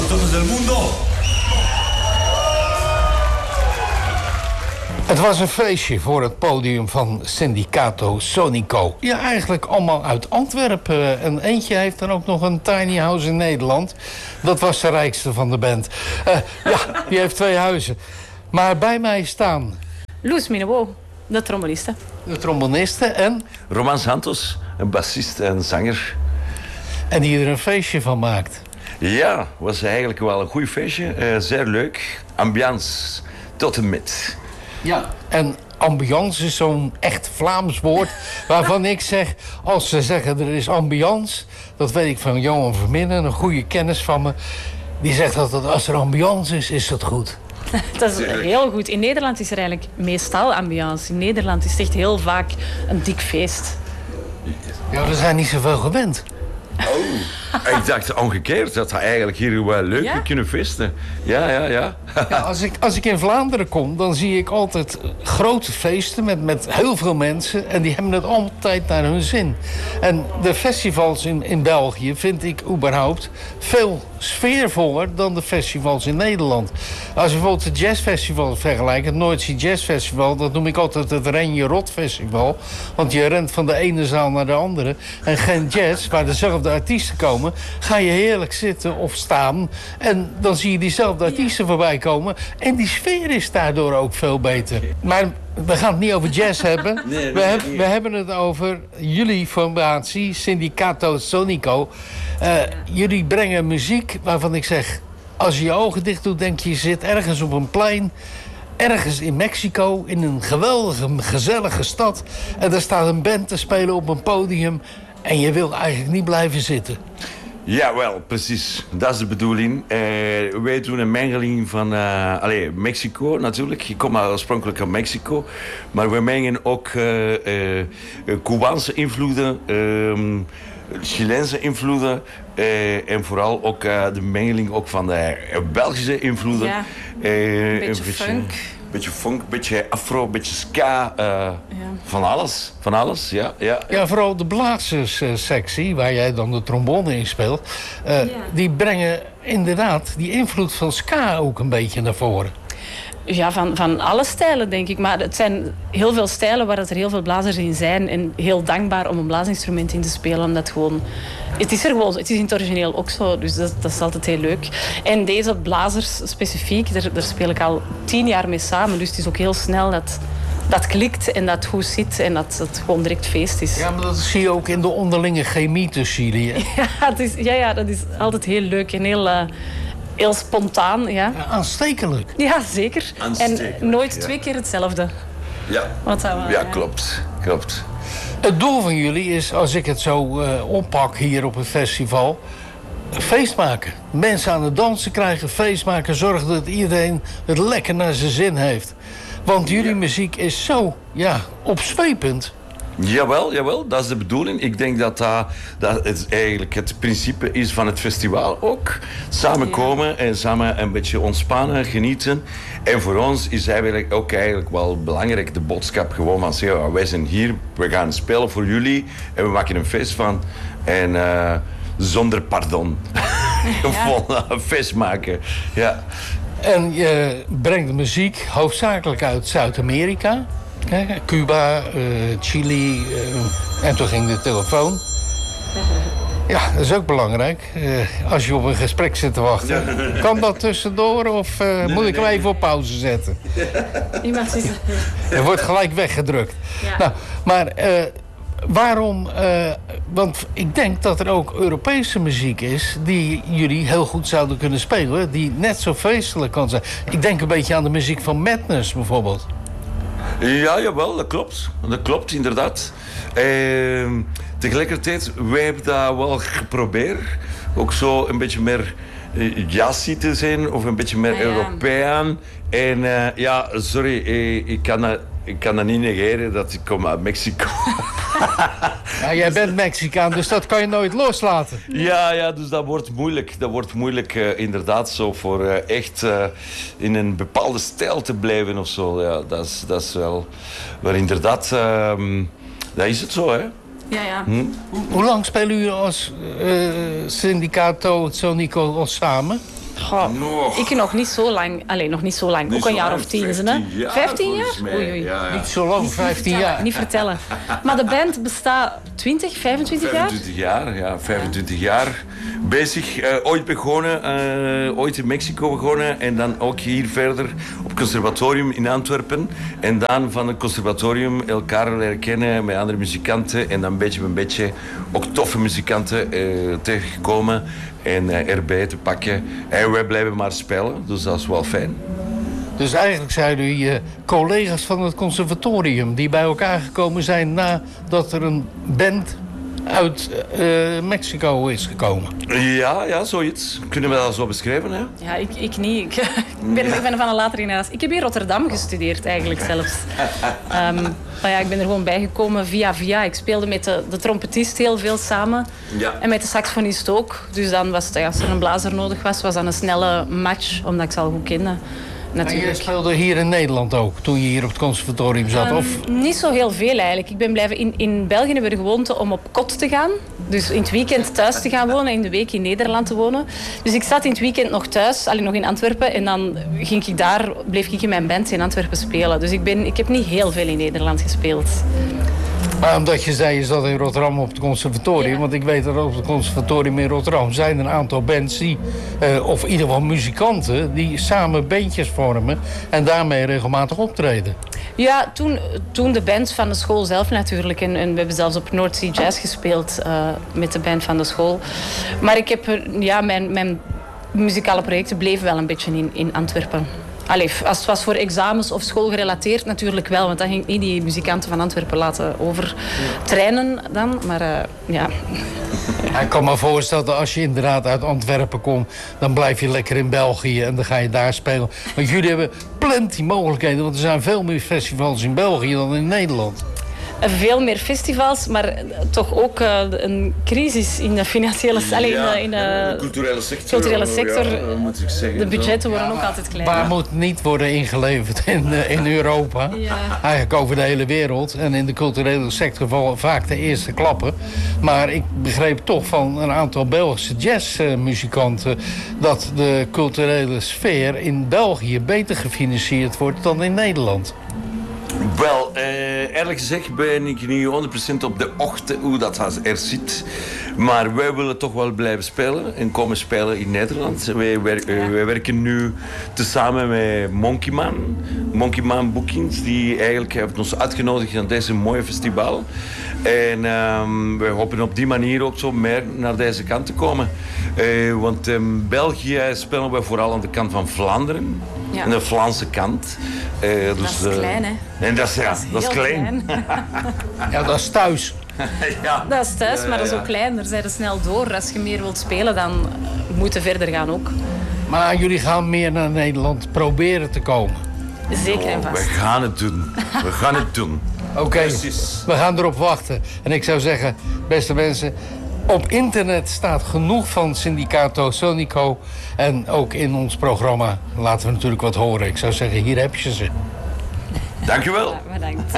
tonos del mundo. Het was een feestje voor het podium van Sindicato Sonico. Ja, eigenlijk allemaal uit Antwerpen. En eentje heeft dan ook nog een tiny house in Nederland. Dat was de rijkste van de band. Ja, die heeft 2 huizen. Maar bij mij staan... Luz Minebo, de tromboniste. De tromboniste en... Roman Santos, een bassist en zanger. En die er een feestje van maakt. Ja, was eigenlijk wel een goed feestje. Zeer leuk. Ambiance tot en met. Ja. En ambiance is zo'n echt Vlaams woord... waarvan ik zeg, als ze zeggen er is ambiance... dat weet ik van Johan Verminnen, een goede kennis van me... die zegt dat als er ambiance is dat goed. Dat is heel goed. In Nederland is er eigenlijk meestal ambiance. In Nederland is het echt heel vaak een dik feest. Ja, we zijn niet zoveel gewend. Oh, ik dacht omgekeerd dat hij eigenlijk hier wel leuk kunnen feesten. Ja. Ja, als ik in Vlaanderen kom, dan zie ik altijd grote feesten met heel veel mensen. En die hebben het altijd naar hun zin. En de festivals in België vind ik überhaupt veel sfeervoller dan de festivals in Nederland. Als je bijvoorbeeld het jazzfestival vergelijkt, het Noordzee Jazz Festival, dat noem ik altijd het Ren-je-rot festival. Want je rent van de ene zaal naar de andere. En geen jazz, waar dezelfde artiesten komen, ga je heerlijk zitten of staan. En dan zie je diezelfde artiesten voorbij komen. En die sfeer is daardoor ook veel beter. Maar we gaan het niet over jazz hebben. We hebben het over jullie formatie, Sindicato Sonico. Jullie brengen muziek waarvan ik zeg... als je je ogen dicht doet, denk je zit ergens op een plein... ergens in Mexico, in een geweldige, gezellige stad... en daar staat een band te spelen op een podium... en je wil eigenlijk niet blijven zitten. Ja, wel, precies. Dat is de bedoeling. Wij doen een mengeling van Mexico natuurlijk. Ik kom oorspronkelijk uit Mexico. Maar we mengen ook Cubaanse invloeden... Chileense invloeden en vooral ook de mengeling ook van de Belgische invloeden. Ja, een beetje funk. Beetje funk, beetje afro, beetje ska. Van alles, ja. Ja, vooral de blazerssectie, waar jij dan de trombone in speelt... die brengen inderdaad die invloed van ska ook een beetje naar voren. Ja, van alle stijlen, denk ik. Maar het zijn heel veel stijlen waar er heel veel blazers in zijn. En heel dankbaar om een blaasinstrument in te spelen. Omdat gewoon... Het is er gewoon. Het is in het origineel ook zo. Dus dat is altijd heel leuk. En deze blazers specifiek, daar speel ik al 10 jaar mee samen. Dus het is ook heel snel dat klikt en dat goed zit. En dat het gewoon direct feest is. Ja, maar dat zie je ook in de onderlinge chemie tussen jullie. Ja, dat is altijd heel leuk en heel spontaan, ja. Aanstekelijk. Ja, zeker. En nooit 2 keer hetzelfde. Ja, klopt. Het doel van jullie is, als ik het zo oppak hier op het festival... feest maken. Mensen aan het dansen krijgen, feest maken... zorgen dat iedereen het lekker naar zijn zin heeft. Want jullie muziek is zo, opzwepend... Jawel, dat is de bedoeling. Ik denk dat het eigenlijk het principe is van het festival ook. Samenkomen en samen een beetje ontspannen, genieten. En voor ons is eigenlijk ook eigenlijk wel belangrijk de boodschap gewoon van zeggen, wij zijn hier, we gaan spelen voor jullie en we maken een feest van. En zonder pardon. Gewoon een feest maken. Ja. En je brengt de muziek hoofdzakelijk uit Zuid-Amerika. Cuba, Chili, en toen ging de telefoon. Ja, dat is ook belangrijk. Als je op een gesprek zit te wachten. Kan dat tussendoor of moet ik hem even op pauze zetten? Iemand is... Er wordt gelijk weggedrukt. Ja. Nou, maar waarom... want ik denk dat er ook Europese muziek is... die jullie heel goed zouden kunnen spelen. Die net zo feestelijk kan zijn. Ik denk een beetje aan de muziek van Madness bijvoorbeeld. Ja, jawel, dat klopt. Dat klopt, inderdaad. Tegelijkertijd, wij hebben dat wel geprobeerd. Ook zo een beetje meer jazzy te zijn. Of een beetje meer Europeaan. En sorry, ik kan dat niet negeren dat ik kom uit Mexico. Ja, jij bent Mexicaan, dus dat kan je nooit loslaten. Ja, dus dat wordt moeilijk. Dat wordt moeilijk inderdaad zo voor echt in een bepaalde stijl te blijven of zo. Ja, dat is wel... Maar inderdaad, dat is het zo, hè. Ja. Hoe lang spelen jullie als Sindicato Sonico al samen? Ik nog niet zo lang. Alleen nog niet zo lang. Ook een jaar of 10. 15 jaar? Oei. Ja. Niet zo lang, 15 jaar. Niet vertellen. Maar de band bestaat 20, 25 jaar? 25 jaar, ja. 25 jaar bezig. Ooit begonnen, ooit in Mexico begonnen. En dan ook hier verder op het conservatorium in Antwerpen. En dan van het conservatorium elkaar leren kennen met andere muzikanten. En dan beetje bij beetje ook toffe muzikanten tegengekomen. En erbij te pakken. En wij blijven maar spelen, dus dat is wel fijn. Dus eigenlijk zijn jullie collega's van het conservatorium die bij elkaar gekomen zijn nadat er een band uit Mexico is gekomen. Ja, zoiets. Kunnen we dat zo beschrijven, hè? Ja, ik niet. Ik ben van een latere generatie. Ik heb in Rotterdam gestudeerd eigenlijk zelfs. Maar ja, ik ben er gewoon bijgekomen via. Ik speelde met de trompetist heel veel samen. Ja. En met de saxofonist ook. Dus dan was het, als er een blazer nodig was dat een snelle match, omdat ik ze al goed kende. Natuurlijk. En je speelde hier in Nederland ook, toen je hier op het conservatorium zat? Of? Niet zo heel veel eigenlijk. Ik ben blijven in België hebben we de gewoonte om op kot te gaan. Dus in het weekend thuis te gaan wonen en in de week in Nederland te wonen. Dus ik zat in het weekend nog thuis, alleen nog in Antwerpen. En dan bleef ik in mijn band in Antwerpen spelen. Dus ik heb niet heel veel in Nederland gespeeld. Maar omdat je zei, je zat in Rotterdam op het conservatorium. Ja. Want ik weet dat op het conservatorium in Rotterdam zijn een aantal bands die, of in ieder geval muzikanten, die samen bandjes vormen en daarmee regelmatig optreden. Ja, toen de band van de school zelf natuurlijk. En we hebben zelfs op North Sea Jazz gespeeld met de band van de school. Maar ik heb, mijn muzikale projecten bleven wel een beetje in Antwerpen. Allee, als het was voor examens of schoolgerelateerd natuurlijk wel. Want dan ging ik niet die muzikanten van Antwerpen laten overtrainen dan. Maar ja. Ik kan me voorstellen dat als je inderdaad uit Antwerpen komt, dan blijf je lekker in België en dan ga je daar spelen. Want jullie hebben plenty mogelijkheden, want er zijn veel meer festivals in België dan in Nederland. Veel meer festivals, maar toch ook een crisis in de financiële... in de culturele sector. Moet ik zeggen. De budgetten worden ook altijd kleiner. Maar moet niet worden ingeleverd in Europa. Ja. Eigenlijk over de hele wereld. En in de culturele sector vallen vaak de eerste klappen. Maar ik begreep toch van een aantal Belgische jazzmuzikanten dat de culturele sfeer in België beter gefinancierd wordt dan in Nederland. Wel, eerlijk gezegd ben ik niet 100% op de hoogte hoe dat er zit. Maar wij willen toch wel blijven spelen en komen spelen in Nederland. Wij werken nu tezamen met Monkey Man Bookings. Die eigenlijk heeft ons uitgenodigd naar deze mooie festival. En wij hopen op die manier ook zo meer naar deze kant te komen. Want in België spelen we vooral aan de kant van Vlaanderen. Ja. Aan de Vlaamse kant. Dus, dat is klein, hè? En dat is klein. Ja, dat is thuis. Ja. Dat is thuis, maar dat is ook klein. Daar zijn er snel door. Als je meer wilt spelen, dan moet je verder gaan ook. Maar jullie gaan meer naar Nederland proberen te komen? Zeker en vast. We gaan het doen. Oké, we gaan erop wachten. En ik zou zeggen, beste mensen, op internet staat genoeg van Sindicato Sonico. En ook in ons programma laten we natuurlijk wat horen. Ik zou zeggen, hier heb je ze. Dank je wel. Ja, bedankt.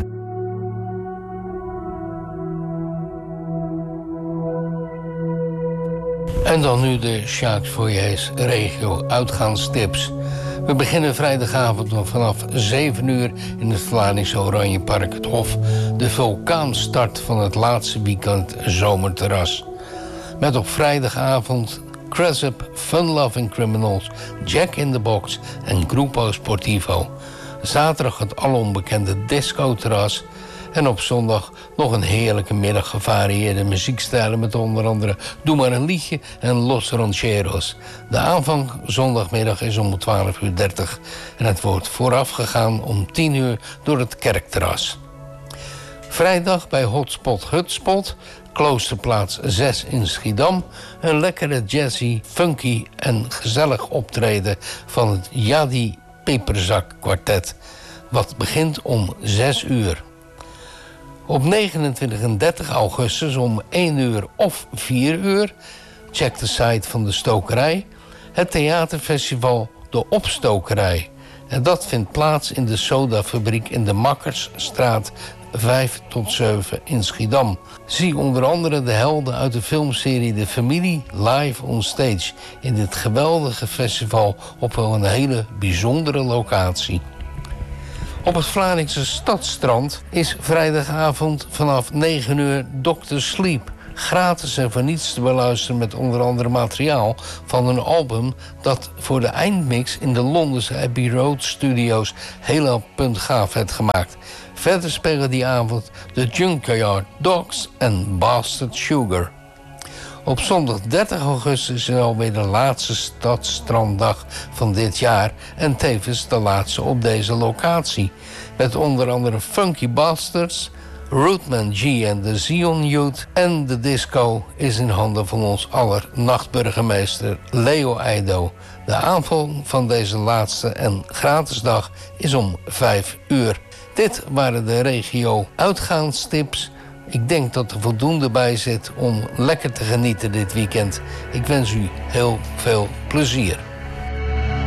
En dan nu de Jacques Foyers regio uitgaanstips. We beginnen vrijdagavond vanaf 7 uur in het Vlaardingse Oranjepark het Hof. De vulkaanstart van het laatste weekend zomerterras. Met op vrijdagavond Cressup, Fun Loving Criminals, Jack in the Box en Grupo Sportivo. Zaterdag het alonbekende discoterras. En op zondag nog een heerlijke middag gevarieerde muziekstijlen met onder andere Doe maar een liedje en Los Rancheros. De aanvang zondagmiddag is om 12:30 en het wordt voorafgegaan om 10 uur door het kerkterras. Vrijdag bij Hotspot Hutspot, Kloosterplaats 6 in Schiedam, een lekkere jazzy, funky en gezellig optreden van het Jadi Peperzak Kwartet, wat begint om 6 uur. Op 29 en 30 augustus om 1 uur of 4 uur, check de site van de Stokerij, het theaterfestival De Opstokerij. En dat vindt plaats in de sodafabriek in de Makkersstraat 5 tot 7 in Schiedam. Zie onder andere de helden uit de filmserie De Familie live on stage in dit geweldige festival op een hele bijzondere locatie. Op het Vlaardingse Stadstrand is vrijdagavond vanaf 9 uur Dr. Sleep. Gratis en voor niets te beluisteren met onder andere materiaal van een album dat voor de eindmix in de Londense Abbey Road Studios heel puntgaaf werd gemaakt. Verder spelen die avond de Junkyard Dogs en Bastard Sugar. Op zondag 30 augustus is alweer de laatste Stadstranddag van dit jaar en tevens de laatste op deze locatie. Met onder andere Funky Bastards, Rootman G en de Zion Youth en de disco is in handen van ons aller nachtburgemeester Leo Eido. De aanvang van deze laatste en gratis dag is om 5 uur. Dit waren de regio uitgaanstips. Ik denk dat er voldoende bij zit om lekker te genieten dit weekend. Ik wens u heel veel plezier.